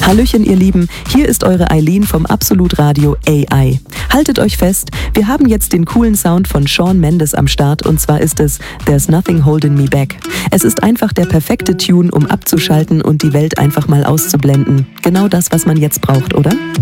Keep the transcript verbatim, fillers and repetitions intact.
Hallöchen ihr Lieben, hier ist eure Eileen vom Absolut Radio A I. Haltet euch fest, wir haben jetzt den coolen Sound von Shawn Mendes am Start und zwar ist es There's Nothing Holding Me Back. Es ist einfach der perfekte Tune, um abzuschalten und die Welt einfach mal auszublenden. Genau das, was man jetzt braucht, oder?